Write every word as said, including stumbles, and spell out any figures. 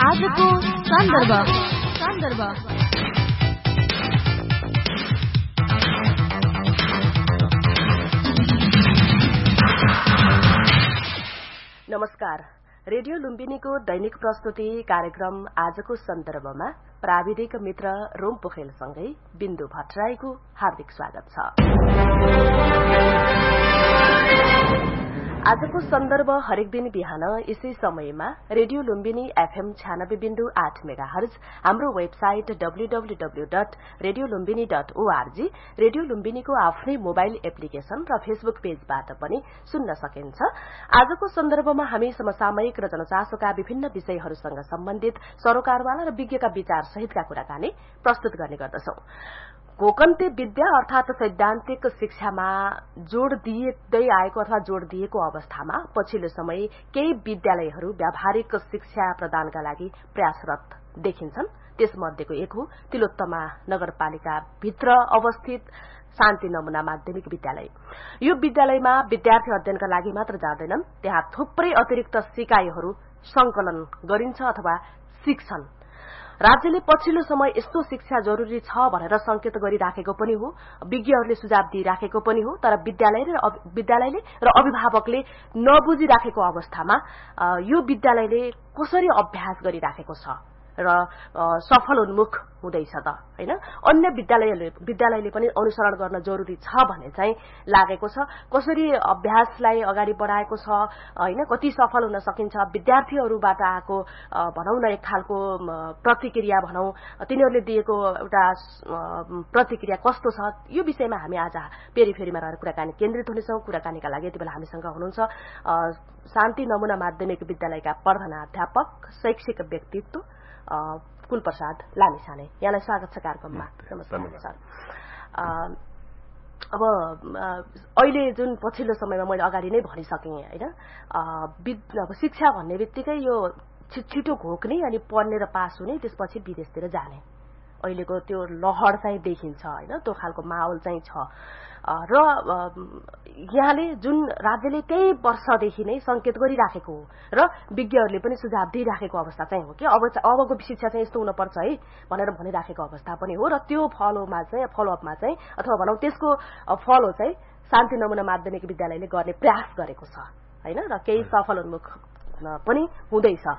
आजको सन्दर्भ सन्दर्भ नमस्कार। रेडियो लुम्बिनीको दैनिक प्रस्तुति कार्यक्रम आजको सन्दर्भमा प्राविधिक मित्र रोम पोखेलसँगै बिन्दु भट्टराईको हार्दिक स्वागत छ। आजको सन्दर्भ हरेक दिन बिहान यसै समयमा रेडियो लुम्बिनी एफएम छ्यानब्बे बिन्दु आठ मेगाहर्ज, हाम्रो website W W W dot radio Lumbini dot ORG, radio लुम्बिनीको आफ्नै मोबाइल एप्लिकेशन र फेसबुक पेजबाट पनि सुन्न सकिन्छ। आजको सन्दर्भमा हामी समसामयिक र जनचासोका विभिन्न विषयहरूसँग सम्बन्धित सरोकारवाला र विज्ञका विचार सहितका कुराकानी प्रस्तुत गर्ने गर्दछौं। गोकन्ते विद्या अर्थात सैद्धान्तिक शिक्षामा जोड़ दिँदै आएको अथवा जोड़ दिएको अवस्थामा पछिल्लो समय केही विद्यालयहरू व्यावहारिक शिक्षा प्रदानका लागि प्रयासरत देखिन्छन्। त्यसमध्येको एक हो तिलोत्तमा नगरपालिका भित्र अवस्थित शान्ति नमुना माध्यमिक विद्यालय। यो विद्यालयमा विद्यार्थी अध्ययनका लागि मात्र जाँदैनन्, त्यहाँ थुप्रै अतिरिक्त सिकाइहरू संकलन गरिन्छ अथवा सिक्छन्। राज्यले पछिल्लो समय यस्तो शिक्षा जरूरी छ भनेर संकेत गरिराखेको पनि हो, विज्ञहरूले सुझाव दिइराखेको पनि हो, तर विद्यालयले र विद्यालयले र अभिभावकले नबुझिराखेको अवस्थामा यो विद्यालयले कसरी अभ्यास गरिराखेको छ र सफल उन्मुख हुँदैछ त हैन। अन्य विद्यालयले विद्यालयले पनि अनुसरण गर्न जरुरी छ भन्ने चाहिँ लागेको छ। कसरी अभ्यासलाई अगाडि बढाएको छ हैन, कति सफल हुन सकिन्छ, विद्यार्थीहरूबाट आएको भनौं न एक खालको प्रतिक्रिया भनौं, तिनीहरूले दिएको एउटा प्रतिक्रिया कस्तो छ, यो विषयमा हामी आज पेरिफेरीमा रहेर कुराकानी केन्द्रित हुनेछौं। कुराकानीका लागि यति बेला हामीसँग हुनुहुन्छ शान्ति नमुना माध्यमिक विद्यालयका प्रधानाध्यापक शैक्षिक व्यक्तित्व कुलप्रसाद लामिछाने। यहाँलाई स्वागत छ कार्यक्रममा। नमस्कार सर। अब अहिले जुन पछिल्लो समयमा मैले अगाडि नै भनिसकेँ हैन, अब शिक्षा भन्ने बित्तिकै यो छिटो घोक्ने अनि पढ्ने र पास हुने त्यसपछि विदेशतिर जाने अहिलेको त्यो लहर चाहिँ देखिन्छ हैन, त्यो खालको माहौल चाहिँ छ र यहाँले जुन राज्यले त्यही वर्षदेखि नै संकेत गरिराखेको हो र विज्ञहरूले पनि सुझाव दिइराखेको अवस्था चाहिँ हो कि अब अबको शिक्षा चाहिँ यस्तो हुनुपर्छ है भनेर भनिराखेको अवस्था पनि हो र त्यो फलोमा चाहिँ फलोअपमा चाहिँ अथवा भनौं त्यसको फलो चाहिँ शान्ति नमुना माध्यमिक विद्यालयले गर्ने प्रयास गरेको छ हैन, र केही सफल उन्मुख पनि हुँदैछ।